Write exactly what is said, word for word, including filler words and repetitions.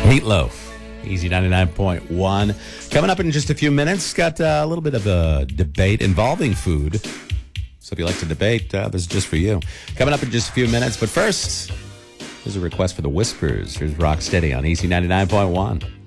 Meatloaf, Easy ninety-nine point one. Coming up in just a few minutes, got uh, a little bit of a debate involving food. So if you like to debate, uh, this is just for you. Coming up in just a few minutes. But first, here's a request for the Whispers. Here's Rocksteady on Easy ninety-nine point one.